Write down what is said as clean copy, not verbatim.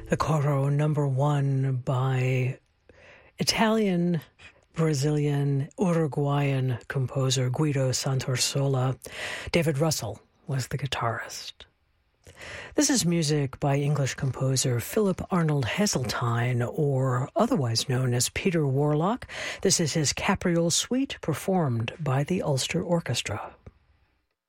The Coro #1 by Italian, Brazilian, Uruguayan composer Guido Santorsola. David Russell was the guitarist. This is music by English composer Philip Arnold Heseltine, or otherwise known as Peter Warlock. This is his Capriole Suite, performed by the Ulster Orchestra.